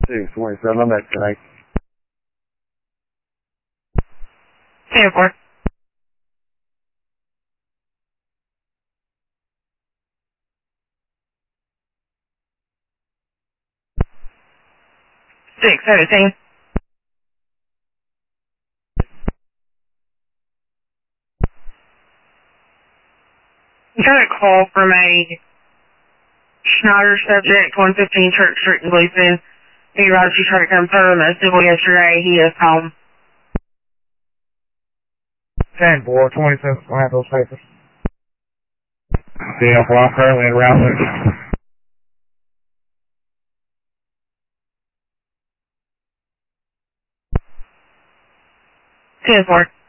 627 on that tonight. 10-4. Six 17. You got a call from a Schneider subject, 115 Church Street in Bluefen. He wrote you tried to come through him at civil yesterday. He is home. 10-4, 27 will have those papers. Yeah, well, I'm currently around there. 10-4.